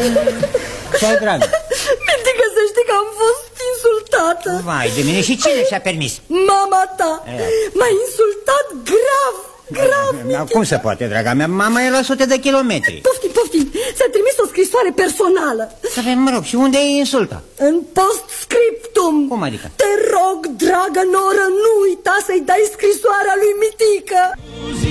Ce-ai, dragă? Mitică, să știi că am fost insultată. Vai de mine, și cine și-a permis? Mama ta m-a insultat grav. Cum se poate, draga mea? Mama e la sute de kilometri. Poftim, ți-a trimis o scrisoare personală. Mă rog, și unde e insulta? În postscriptum. Cum adică? Te rog, dragă noră, nu uita să-i dai scrisoarea lui Mitică.